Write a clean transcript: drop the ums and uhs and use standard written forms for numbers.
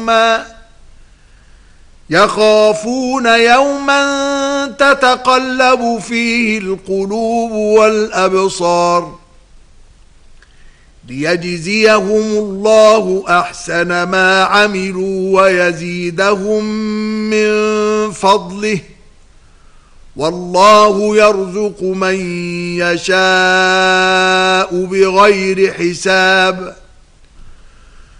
يوما تتقلب فيه القلوب والأبصار ليجزيهم الله أحسن ما عملوا ويزيدهم من فضله والله يرزق من يشاء بغير حساب.